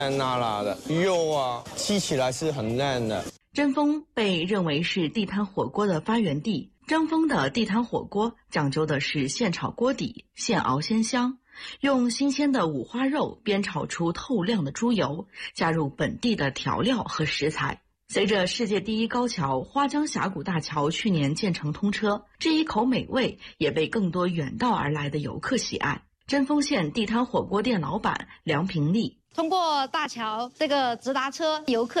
辣辣的，肉啊，吃起来是很嫩的。 珍丰被认为是地摊火锅的发源地。珍丰的地摊火锅讲究的是现炒锅底，现熬鲜香，用新鲜的五花肉煸炒出透亮的猪油，加入本地的调料和食材。随着世界第一高桥花江峡谷大桥去年建成通车，这一口美味也被更多远道而来的游客喜爱。珍丰县地摊火锅店老板梁平丽： 通过大桥这个直达车，游客